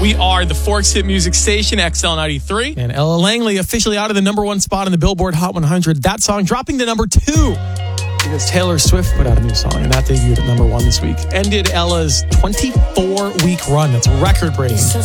We are the Forks Hit Music Station, XL93. And Ella Langley officially out of the number one spot in the Billboard Hot 100. That song dropping to number 2 because Taylor Swift put out a new song, and that debuted at number 1 this week. Ended Ella's 24-week run. That's record-breaking.